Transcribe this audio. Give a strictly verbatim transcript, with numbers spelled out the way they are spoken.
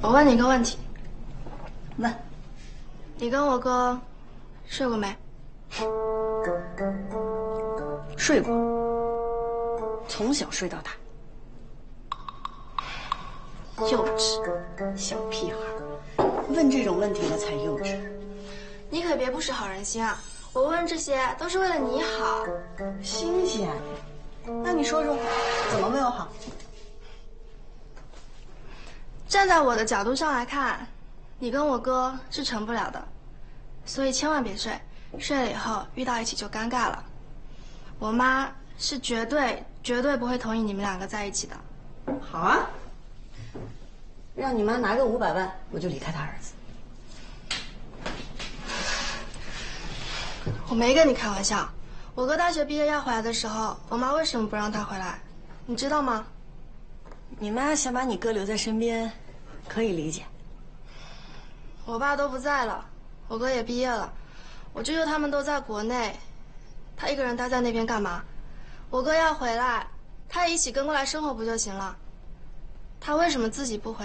我问你一个问题， 问， 你跟我哥睡过没？ 睡过，从小睡到大。 幼稚， 小屁孩，问这种问题了才幼稚。 你可别不识好人心啊！我问这些都是为了你好。 新鲜，那你说说，怎么为我好？ 站在我的角度上来看，你跟我哥是成不了的，所以千万别睡，睡了以后遇到一起就尴尬了。我妈是绝对绝对不会同意你们两个在一起的。 好啊，让你妈拿个五百万，我就离开他儿子。 我没跟你开玩笑，我哥大学毕业要回来的时候，我妈为什么不让他回来，你知道吗？ 你妈想把你哥留在身边，可以理解。 我爸都不在了，我哥也毕业了，我舅舅他们都在国内，他一个人待在那边干嘛？我哥要回来，他也一起跟过来生活不就行了？他为什么自己不回来？